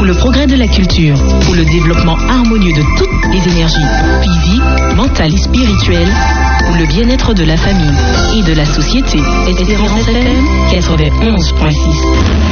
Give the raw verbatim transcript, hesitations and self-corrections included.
pour le progrès de la culture, pour le développement harmonieux de toutes les énergies physiques, mentales et spirituelles, pour le bien-être de la famille et de la société. Espérance F M quatre-vingt-onze point six.